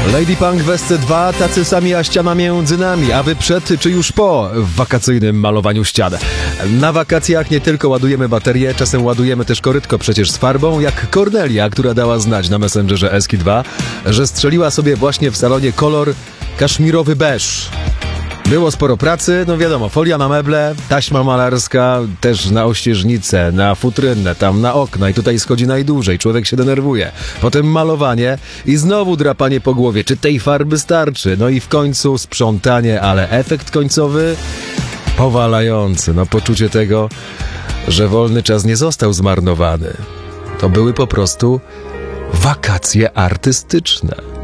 Lady Punk w SC2, tacy sami, a ściana między nami. A wy przed czy już po wakacyjnym malowaniu ścian? Na wakacjach nie tylko ładujemy baterię, czasem ładujemy też korytko przecież z farbą, jak Kornelia, która dała znać na Messengerze Eski2, że strzeliła sobie właśnie w salonie kolor kaszmirowy beż. Było sporo pracy, no wiadomo, folia na meble, taśma malarska, też na ościeżnicę, na futrynę, tam na okna i tutaj schodzi najdłużej, człowiek się denerwuje. Potem malowanie i znowu drapanie po głowie, czy tej farby starczy? No i w końcu sprzątanie, ale efekt końcowy powalający. No poczucie tego, że wolny czas nie został zmarnowany. To były po prostu wakacje artystyczne.